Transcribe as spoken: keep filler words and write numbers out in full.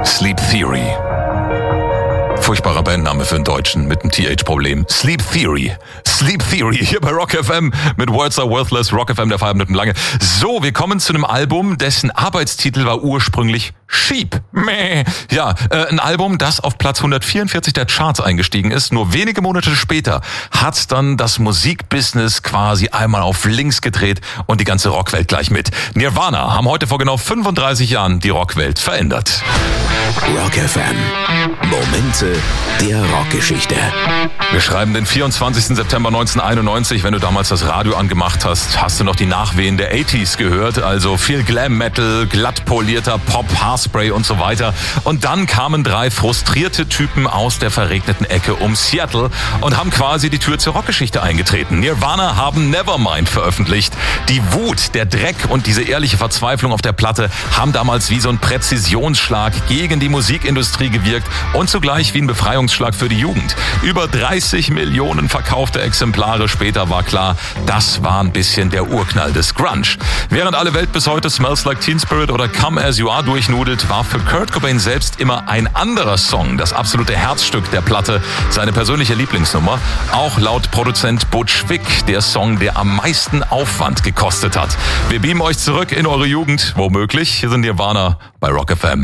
Sleep Theory. Furchtbarer Bandname für einen Deutschen mit einem T H-Problem. Sleep Theory. Sleep Theory hier bei Rock F M mit Words Are Worthless. Rock F M, der Feierabend lange. So, wir kommen zu einem Album, dessen Arbeitstitel war ursprünglich Sheep. Mäh. Ja, äh, ein Album, das auf Platz hundertvierundvierzig der Charts eingestiegen ist. Nur wenige Monate später hat dann das Musikbusiness quasi einmal auf links gedreht und die ganze Rockwelt gleich mit. Nirvana haben heute vor genau fünfunddreißig Jahren die Rockwelt verändert. Rock F M. Momente der Rockgeschichte. Wir schreiben den vierundzwanzigsten September neunzehnhunderteinundneunzig. Wenn du damals das Radio angemacht hast, hast du noch die Nachwehen der achtziger gehört. Also viel Glam Metal, glatt polierter Pop, Haarspray und so weiter. Und dann kamen drei frustrierte Typen aus der verregneten Ecke um Seattle und haben quasi die Tür zur Rockgeschichte eingetreten. Nirvana haben Nevermind veröffentlicht. Die Wut, der Dreck und diese ehrliche Verzweiflung auf der Platte haben damals wie so ein Präzisionsschlag gegen die Musikindustrie gewirkt und zugleich wie ein Befreiungsschlag für die Jugend. Über dreißig Millionen verkaufte Exemplare später war klar, das war ein bisschen der Urknall des Grunge. Während alle Welt bis heute Smells Like Teen Spirit oder Come As You Are durchnudelt, war für Kurt Cobain selbst immer ein anderer Song das absolute Herzstück der Platte, seine persönliche Lieblingsnummer. Auch laut Produzent Butch Vig der Song, der am meisten Aufwand gekostet hat. Wir beamen euch zurück in eure Jugend, womöglich. Hier sind Nirvana bei Rock F M.